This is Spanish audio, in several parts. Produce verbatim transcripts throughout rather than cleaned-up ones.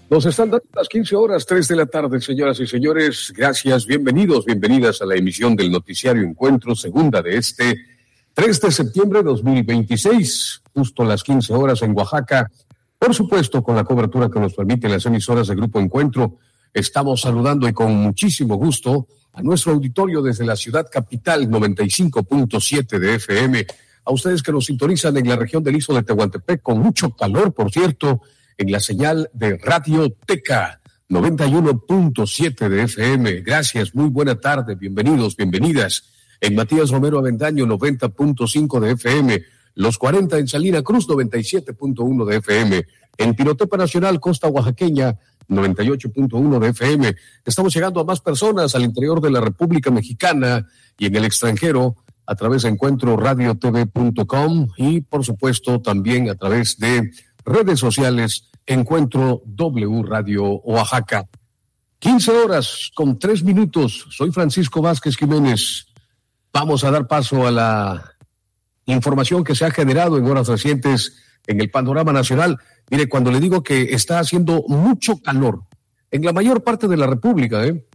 Nos están dando las quince horas, tres de la tarde, señoras y señores. Gracias, bienvenidos, bienvenidas a la emisión del Noticiario Encuentro, segunda de este tres de septiembre de dos mil veintiséis, justo las quince horas en Oaxaca. Por supuesto, con la cobertura que nos permiten las emisoras de Grupo Encuentro. Estamos saludando y con muchísimo gusto a nuestro auditorio desde la ciudad capital, noventa y cinco punto siete de F M. A ustedes que nos sintonizan en la región del Istmo de Tehuantepec, con mucho calor, por cierto, en la señal de Radio Teca, noventa y uno punto siete de F M. Gracias, muy buena tarde, bienvenidos, bienvenidas. En Matías Romero Avendaño, noventa punto cinco de F M. Los cuarenta en Salina Cruz, noventa y siete punto uno de F M. En Pinotepa Nacional, Costa Oaxaqueña, noventa y ocho punto uno de F M. Estamos llegando a más personas al interior de la República Mexicana y en el extranjero a través de encuentro radio t v punto com y, por supuesto, también a través de redes sociales, Encuentro W Radio Oaxaca. quince horas con tres minutos. Soy Francisco Vázquez Jiménez. Vamos a dar paso a la información que se ha generado en horas recientes en el panorama nacional. Mire, cuando le digo que está haciendo mucho calor en la mayor parte de la República, ¿eh?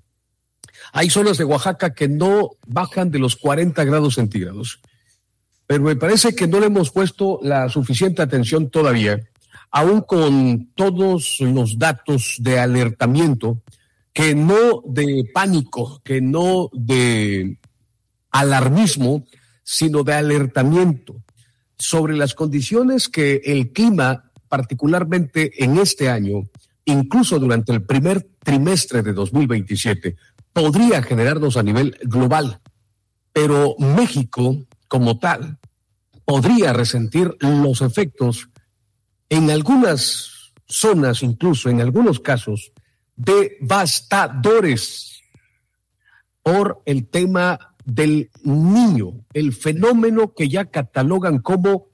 Hay zonas de Oaxaca que no bajan de los cuarenta grados centígrados. Pero me parece que no le hemos puesto la suficiente atención todavía, aún con todos los datos de alertamiento, que no de pánico, que no de alarmismo, sino de alertamiento sobre las condiciones que el clima, particularmente en este año, incluso durante el primer trimestre de dos mil veintisiete, podría generarnos a nivel global. Pero México, como tal, podría resentir los efectos en algunas zonas, incluso en algunos casos, devastadores por el tema del niño, el fenómeno que ya catalogan como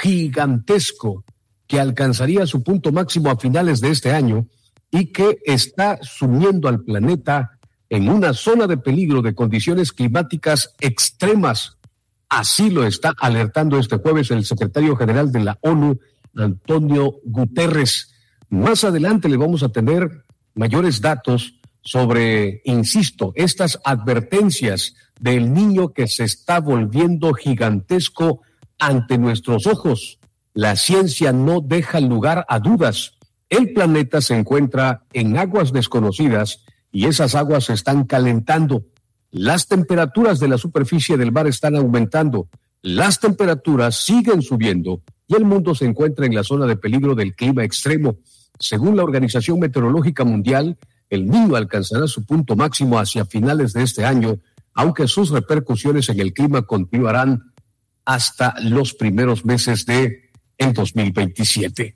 gigantesco, que alcanzaría su punto máximo a finales de este año y que está sumiendo al planeta en una zona de peligro de condiciones climáticas extremas. Así lo está alertando este jueves el secretario general de la ONU, Antonio Guterres. Más adelante le vamos a tener mayores datos sobre, insisto, estas advertencias del niño que se está volviendo gigantesco ante nuestros ojos. La ciencia no deja lugar a dudas. El planeta se encuentra en aguas desconocidas y esas aguas se están calentando. Las temperaturas de la superficie del mar están aumentando. Las temperaturas siguen subiendo y el mundo se encuentra en la zona de peligro del clima extremo. Según la Organización Meteorológica Mundial, el Niño alcanzará su punto máximo hacia finales de este año, aunque sus repercusiones en el clima continuarán hasta los primeros meses de el dos mil veintisiete.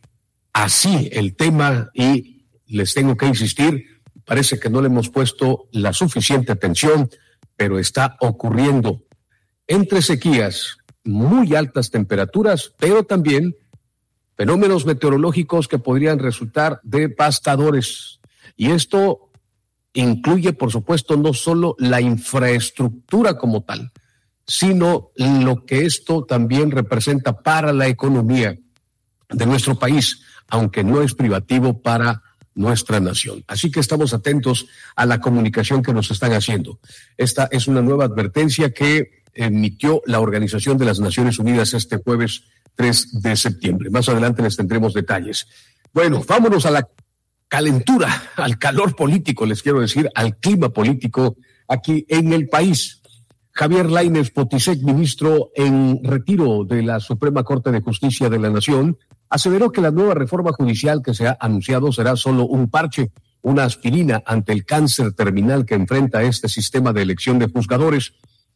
Así el tema, y les tengo que insistir, parece que no le hemos puesto la suficiente atención, pero está ocurriendo. Entre sequías, muy altas temperaturas, pero también fenómenos meteorológicos que podrían resultar devastadores. Y esto incluye, por supuesto, no solo la infraestructura como tal, sino lo que esto también representa para la economía de nuestro país, aunque no es privativo para nuestra nación. Así que estamos atentos a la comunicación que nos están haciendo. Esta es una nueva advertencia que emitió la Organización de las Naciones Unidas este jueves tres de septiembre. Más adelante les tendremos detalles. Bueno, vámonos a la calentura, al calor político, les quiero decir, al clima político aquí en el país. Javier Lainez Potisek, ministro en retiro de la Suprema Corte de Justicia de la Nación, aseveró que la nueva reforma judicial que se ha anunciado será solo un parche, una aspirina ante el cáncer terminal que enfrenta este sistema de elección de juzgadores.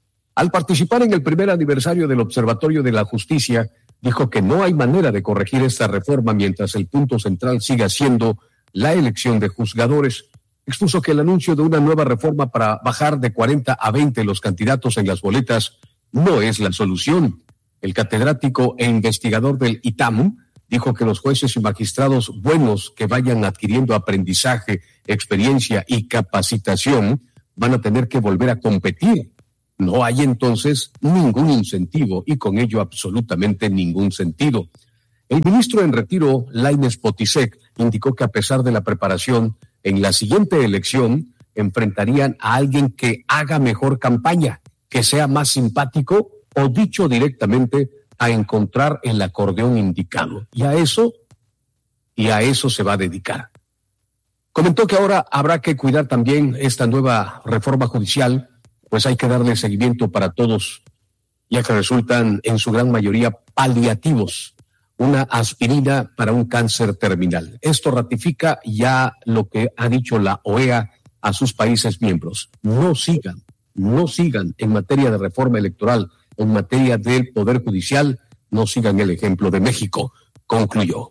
Al participar en el primer aniversario del Observatorio de la Justicia, dijo que no hay manera de corregir esta reforma mientras el punto central siga siendo la elección de juzgadores. Expuso que el anuncio de una nueva reforma para bajar de cuarenta a veinte los candidatos en las boletas no es la solución. El catedrático e investigador del I T A M dijo que los jueces y magistrados buenos que vayan adquiriendo aprendizaje, experiencia y capacitación van a tener que volver a competir. No hay entonces ningún incentivo y con ello absolutamente ningún sentido. El ministro en retiro, Lainez Potisek, indicó que a pesar de la preparación, en la siguiente elección enfrentarían a alguien que haga mejor campaña, que sea más simpático o, dicho directamente, a encontrar el acordeón indicado. Y a eso, y a eso se va a dedicar. Comentó que ahora habrá que cuidar también esta nueva reforma judicial, pues hay que darle seguimiento para todos, ya que resultan en su gran mayoría paliativos, una aspirina para un cáncer terminal. Esto ratifica ya lo que ha dicho la O E A a sus países miembros. No sigan, no sigan en materia de reforma electoral, en materia del Poder Judicial, no sigan el ejemplo de México, concluyó.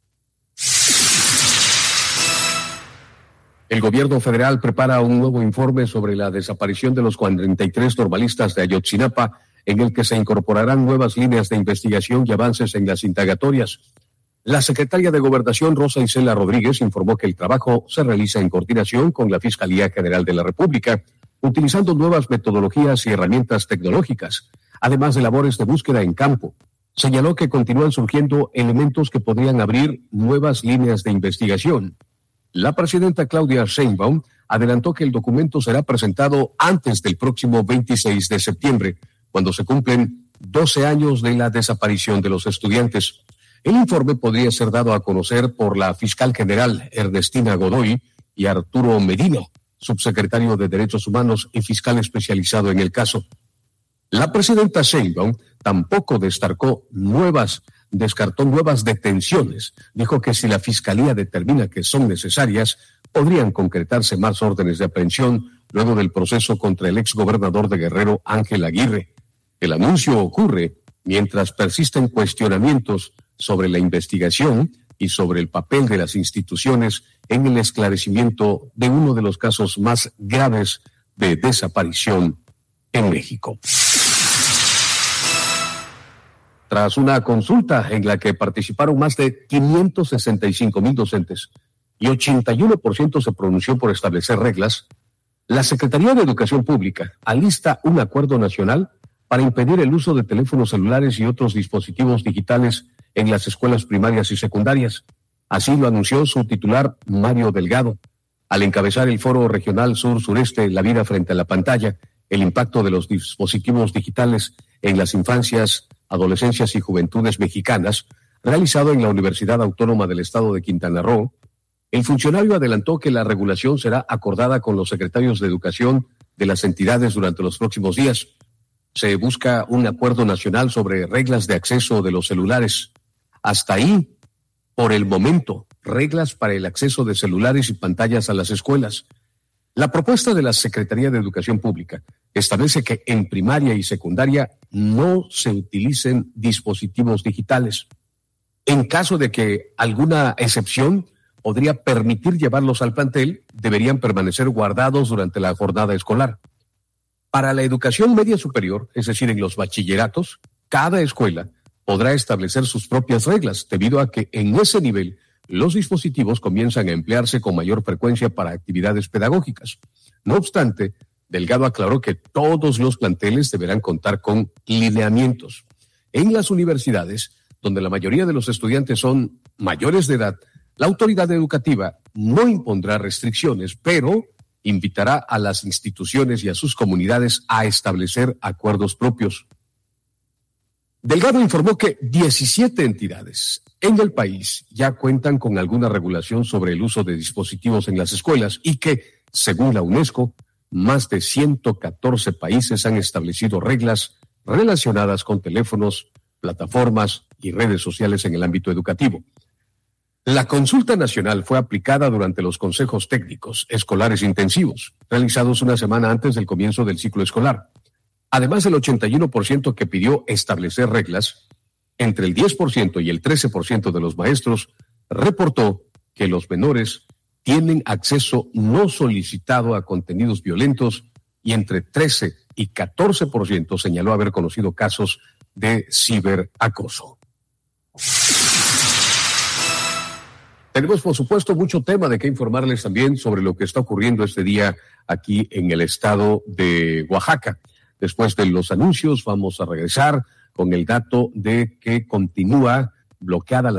El gobierno federal prepara un nuevo informe sobre la desaparición de los cuarenta y tres normalistas de Ayotzinapa, en el que se incorporarán nuevas líneas de investigación y avances en las indagatorias. La secretaria de Gobernación, Rosa Isela Rodríguez, informó que el trabajo se realiza en coordinación con la Fiscalía General de la República, utilizando nuevas metodologías y herramientas tecnológicas, además de labores de búsqueda en campo. Señaló que continúan surgiendo elementos que podrían abrir nuevas líneas de investigación. La presidenta Claudia Sheinbaum adelantó que el documento será presentado antes del próximo veintiséis de septiembre, cuando se cumplen doce años de la desaparición de los estudiantes. El informe podría ser dado a conocer por la fiscal general Ernestina Godoy y Arturo Medina, subsecretario de Derechos Humanos y fiscal especializado en el caso. La presidenta Sheinbaum tampoco descartó nuevas, descartó nuevas detenciones. Dijo que si la fiscalía determina que son necesarias, podrían concretarse más órdenes de aprehensión luego del proceso contra el exgobernador de Guerrero, Ángel Aguirre. El anuncio ocurre mientras persisten cuestionamientos sobre la investigación y sobre el papel de las instituciones en el esclarecimiento de uno de los casos más graves de desaparición en México. Tras una consulta en la que participaron más de quinientos sesenta y cinco mil docentes y ochenta y uno por ciento se pronunció por establecer reglas, la Secretaría de Educación Pública alista un acuerdo nacional para impedir el uso de teléfonos celulares y otros dispositivos digitales en las escuelas primarias y secundarias. Así lo anunció su titular, Mario Delgado, al encabezar el Foro Regional Sur-Sureste, La Vida Frente a la Pantalla, el impacto de los dispositivos digitales en las infancias, adolescencias y juventudes mexicanas, realizado en la Universidad Autónoma del Estado de Quintana Roo. El funcionario adelantó que la regulación será acordada con los secretarios de Educación de las entidades durante los próximos días. Se busca un acuerdo nacional sobre reglas de acceso de los celulares. Hasta ahí, por el momento, reglas para el acceso de celulares y pantallas a las escuelas. La propuesta de la Secretaría de Educación Pública establece que en primaria y secundaria no se utilicen dispositivos digitales. En caso de que alguna excepción podría permitir llevarlos al plantel, deberían permanecer guardados durante la jornada escolar. Para la educación media superior, es decir, en los bachilleratos, cada escuela podrá establecer sus propias reglas, debido a que en ese nivel los dispositivos comienzan a emplearse con mayor frecuencia para actividades pedagógicas. No obstante, Delgado aclaró que todos los planteles deberán contar con lineamientos. En las universidades, donde la mayoría de los estudiantes son mayores de edad, la autoridad educativa no impondrá restricciones, pero invitará a las instituciones y a sus comunidades a establecer acuerdos propios. Delgado informó que diecisiete entidades en el país ya cuentan con alguna regulación sobre el uso de dispositivos en las escuelas y que, según la UNESCO, más de ciento catorce países han establecido reglas relacionadas con teléfonos, plataformas y redes sociales en el ámbito educativo. La consulta nacional fue aplicada durante los consejos técnicos escolares intensivos, realizados una semana antes del comienzo del ciclo escolar. Además del ochenta y uno por ciento que pidió establecer reglas, entre el diez por ciento y el trece por ciento de los maestros reportó que los menores tienen acceso no solicitado a contenidos violentos y entre trece y catorce por ciento señaló haber conocido casos de ciberacoso. Tenemos, por supuesto, mucho tema de qué informarles también sobre lo que está ocurriendo este día aquí en el estado de Oaxaca. Después de los anuncios, vamos a regresar con el dato de que continúa bloqueada la